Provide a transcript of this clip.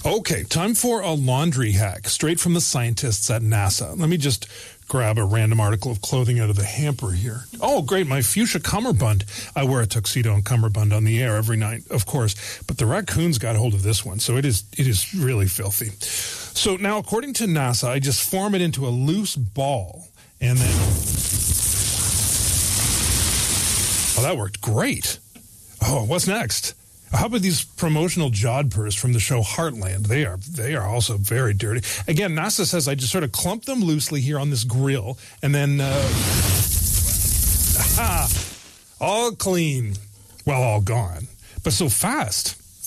Okay, time for a laundry hack straight from the scientists at NASA. Let me just grab a random article of clothing out of the hamper here. Oh, great, my fuchsia cummerbund. I wear a tuxedo and cummerbund on the air every night, of course, but the raccoons got hold of this one, so it is really filthy. So now, according to NASA, I just form it into a loose ball, and then... Oh, that worked great. Oh, what's next? How about these promotional jodhpurs from the show Heartland? They are also very dirty. Again, NASA says I just sort of clump them loosely here on this grill, and then all clean. Well, all gone, but so fast.